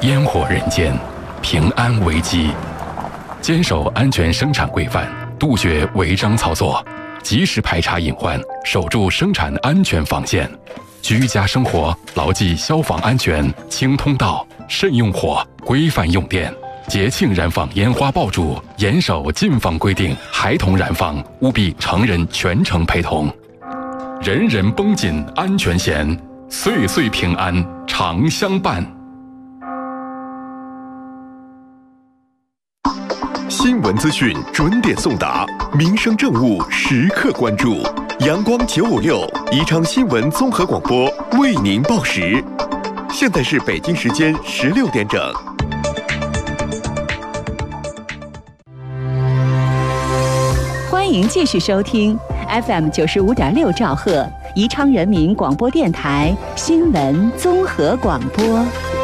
烟火人间，平安危机。坚守安全生产规范，杜绝违章操作，及时排查隐患，守住生产安全防线。居家生活牢记消防安全，清通道，慎用火，规范用电。节庆燃放烟花爆竹，严守禁放规定，孩童燃放务必成人全程陪同。人人绷紧安全弦，岁岁平安常相伴。 新闻资讯准点送达，民生政务时刻关注。阳光956宜昌新闻综合广播为您报时。现在是北京时间16点整。 欢迎继续收听 FM 95.6兆赫宜昌人民广播电台新闻综合广播。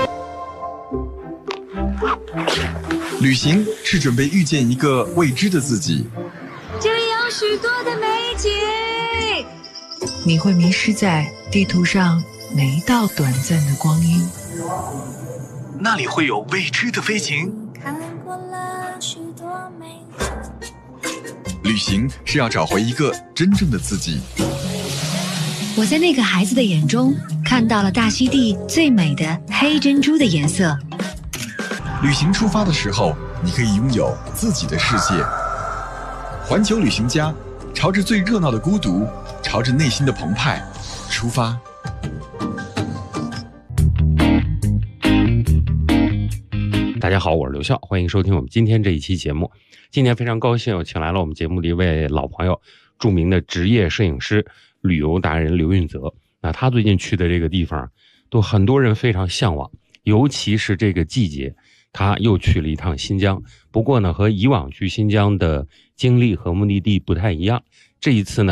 旅行是准备遇见一个未知的自己， 这里有许多的美景， 你会迷失在地图上每一道短暂的光阴， 那里会有未知的飞行。 看过了许多美景。 旅行是要找回一个真正的自己。 我在那个孩子的眼中看到了大溪地最美的黑珍珠的颜色。 旅行出发的时候，你可以拥有自己的世界。环球旅行家，朝着最热闹的孤独，朝着内心的澎湃出发。 大家好，我是刘笑，欢迎收听我们今天这一期节目。今天非常高兴，我请来了我们节目的一位老朋友，著名的职业摄影师、旅游达人刘运泽。那他最近去的这个地方，都很多人非常向往，尤其是这个季节，他又去了一趟新疆。不过呢，和以往去新疆的经历和目的地不太一样，这一次呢